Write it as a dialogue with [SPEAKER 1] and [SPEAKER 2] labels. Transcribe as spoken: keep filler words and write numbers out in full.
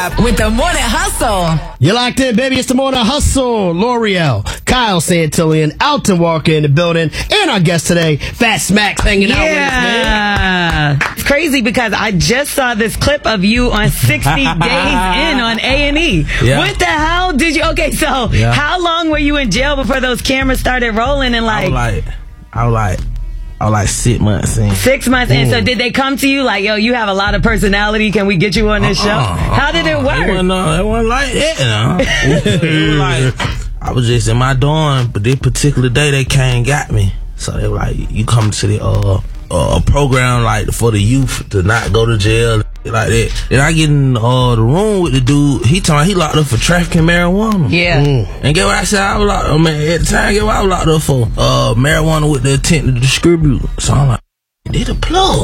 [SPEAKER 1] five
[SPEAKER 2] with the Morning Hustle.
[SPEAKER 3] You locked in, baby. It's the Morning Hustle. L'Oreal, Kyle Santillan, Alton Walker in the building, and our guest today, Fat Smacks, hanging out with us, man.
[SPEAKER 4] It's crazy because I just saw this clip of you on sixty days in on A and E.
[SPEAKER 1] Yeah.
[SPEAKER 4] What the hell did you? Okay, so
[SPEAKER 1] Yeah.
[SPEAKER 4] how long were you in jail before those cameras started rolling? And
[SPEAKER 1] I
[SPEAKER 4] like,
[SPEAKER 1] was like, I was like, I was like six months in.
[SPEAKER 4] six months in. So did they come to you like, yo, you have a lot of personality. Can we get you on this
[SPEAKER 1] Uh-uh,
[SPEAKER 4] show? How did it
[SPEAKER 1] It
[SPEAKER 4] work?
[SPEAKER 1] wasn't, uh, it wasn't like that, you know. It was like, I was just in my dorm, but this particular day they came and got me. So they were like, you come to the uh, uh program like for the youth to not go to jail, like that. Then I get in uh, the room with the dude. He told me he locked up for trafficking marijuana.
[SPEAKER 4] Yeah.
[SPEAKER 1] And get what I said? I was locked. I mean, at the time, get what I was locked up for? Uh, marijuana with the intent to distribute. So I'm like, they the plug.